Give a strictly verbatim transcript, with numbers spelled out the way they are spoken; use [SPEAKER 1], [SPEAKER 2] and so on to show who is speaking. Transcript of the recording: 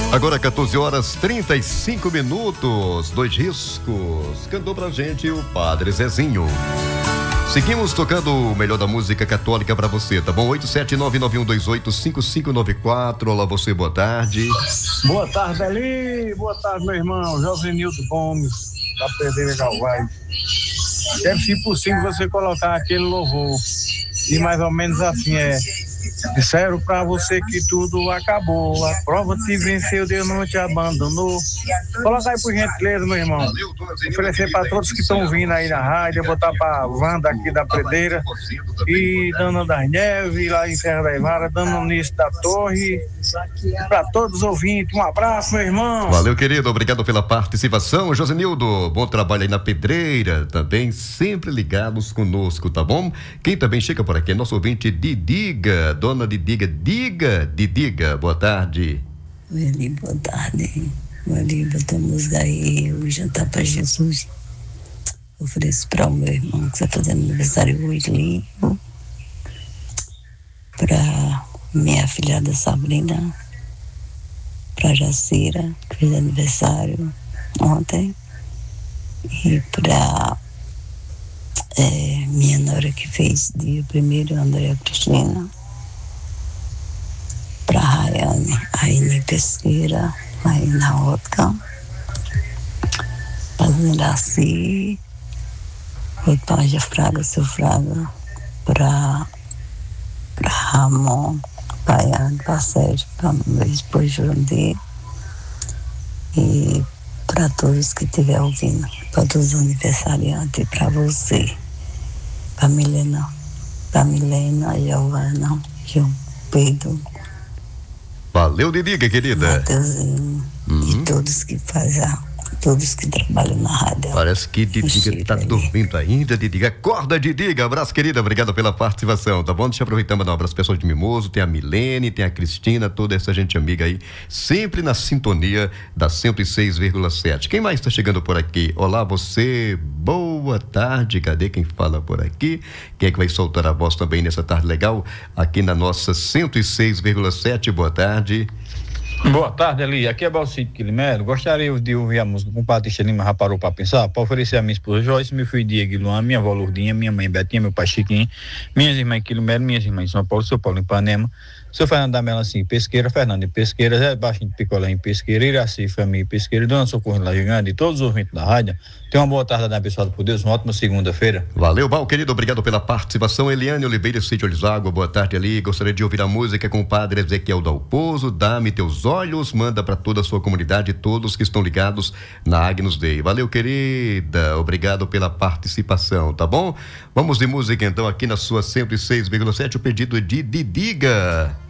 [SPEAKER 1] Agora quatorze horas trinta e cinco minutos, dois riscos. Cantou pra gente o Padre Zezinho. Seguimos tocando o melhor da música católica pra você, tá bom? oito sete nove nove um dois oito cinco cinco nove quatro. Olá, você, boa tarde.
[SPEAKER 2] Boa tarde, Eli. Boa tarde, meu irmão. Josenildo Gomes, da Pedreira Galvão. Deve, se possível, você colocar aquele louvor. E mais ou menos assim é: disseram pra você que tudo acabou, a prova te venceu, Deus não te abandonou. Coloca aí por gentileza, meu irmão. Oferecer para todos que estão vindo aí na rádio, botar pra Wanda aqui da Predeira, e Dona das Neves, lá em Serra da Ivara, Dona Nisso da Torre, para todos os ouvintes. Um abraço, meu irmão.
[SPEAKER 1] Valeu, querido, obrigado pela participação. Josenildo, bom trabalho aí na Pedreira, também sempre ligados conosco, tá bom? Quem também chega por aqui é nosso ouvinte Didiga, Dona Didiga, diga, Didiga, boa tarde.
[SPEAKER 3] Eli, boa tarde. Eli, botou música aí, o jantar para Jesus. Ofereço para o meu irmão que está fazendo aniversário hoje, ligo. Para minha filhada Sabrina, para Jacira, que fez aniversário ontem. E para é, minha nora que fez dia primeiro, Andréa Cristina. Para a Rayane, Raine Pesqueira, aí na ótica. Para Zeraci, para Anja Fraga, seu Fraga. Para Ramon, para Iane, para Sérgio, para meu esposo Jurandir. E para todos que estiverem ouvindo, para todos os aniversariantes, para você, para Milena, para Milena, Giovana, João Pedro.
[SPEAKER 1] Valeu, Didiga, querida.
[SPEAKER 3] Mateuzinho, uhum. E todos que fazem, todos que trabalham na rádio.
[SPEAKER 1] Parece que Didiga está dormindo ainda, Didiga. Acorda, Didiga. Abraço, querida. Obrigado pela participação, tá bom? Deixa eu aproveitar e mandar um abraço para as pessoas de Mimoso. Tem a Milene, tem a Cristina, toda essa gente amiga aí, sempre na sintonia da cento e seis vírgula sete. Quem mais está chegando por aqui? Olá, você. Boa tarde. Cadê quem fala por aqui? Quem é que vai soltar a voz também nessa tarde legal? Aqui na nossa cento e seis vírgula sete. Boa tarde.
[SPEAKER 4] Boa tarde, Eli. Aqui é Balcito Quilimero. Gostaria de ouvir a música com o Patrícia Lima, já parou para pensar? Para oferecer a minha esposa Joyce, meu filho Diego e Luan, minha avó Lourdinha, minha mãe Betinha, meu pai Chiquinho, minhas irmãs Quilimero, minhas irmãs em São Paulo, seu Paulo em Ipanema, seu Fernando da Melancia em Pesqueira, Fernando em Pesqueira, Zé Baixinho de Picolé em Pesqueira, Iraci, família em Pesqueira, Dona Socorro em Laje Grande e todos os ouvintes da rádio. Tenham uma boa tarde, abençoado por Deus, uma ótima segunda-feira.
[SPEAKER 1] Valeu, Val, querido, obrigado pela participação. Eliane Oliveira, Sítio Olizágua, boa tarde ali. Gostaria de ouvir a música com o padre Ezequiel Dalpozo, Dá-me Teus Olhos, manda para toda a sua comunidade, todos que estão ligados na Agnus Dei. Valeu, querida, obrigado pela participação, tá bom? Vamos de música então aqui na sua cento e seis vírgula sete, o pedido de Didiga.